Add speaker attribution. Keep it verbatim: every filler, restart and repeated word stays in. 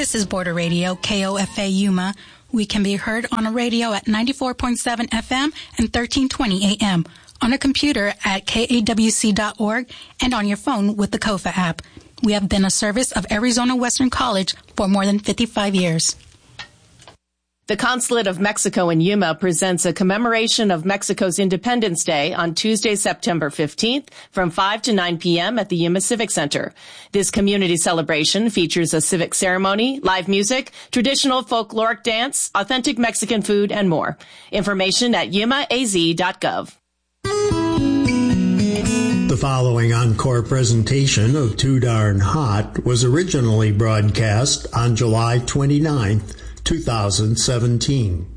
Speaker 1: This is Border Radio, K O F A Yuma. We can be heard on a radio at ninety-four point seven F M and thirteen twenty A M, on a computer at K A W C dot org, and on your phone with the Kofa app. We have been a service of Arizona Western College for more than fifty-five years.
Speaker 2: The Consulate of Mexico in Yuma presents a commemoration of Mexico's Independence Day on Tuesday, September fifteenth from five to nine p.m. at the Yuma Civic Center. This community celebration features a civic ceremony, live music, traditional folkloric dance, authentic Mexican food, and more. Information at yuma a z dot gov.
Speaker 3: The following encore presentation of Too Darn Hot was originally broadcast on July twenty-ninth, two thousand seventeen.